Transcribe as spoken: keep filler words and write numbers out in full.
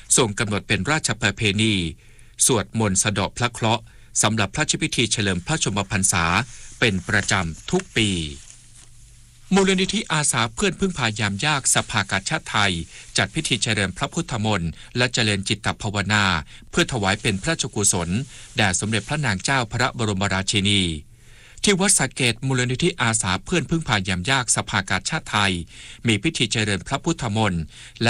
ทรงกำหนดเป็นราชประเพณีสวดมนต์สะเดาะพระเคราะห์สำหรับพระราชพิธีเฉลิมพระชนมพรรษาเป็นประจำทุกปีมูลนิธิอาสาเพื่อนพึ่งพายามยากสภากาชาติไทยจัดพิธีเจริญพระพุทธมนต์และเจริญจิตตภาวนาเพื่อถวายเป็นพระราชกุศลแด่สมเด็จพระนางเจ้าพระบรมราชินีที่วัดสระเกษมูลนิธิอาสาเพื่อนพึ่งพายามยากสภากาชาติไทยมีพิธีเจริญพระพุทธมนต์และ